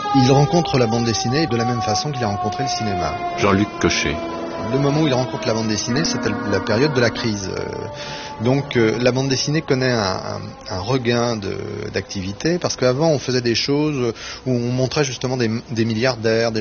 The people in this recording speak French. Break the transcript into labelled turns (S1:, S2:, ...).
S1: Il rencontre la bande dessinée de la même façon qu'il a rencontré le cinéma.
S2: Jean-Luc Cochet.
S1: Le moment où il rencontre la bande dessinée, c'était la période de la crise. Donc la bande dessinée connaît un regain d'activité, parce qu'avant on faisait des choses où on montrait justement des milliardaires,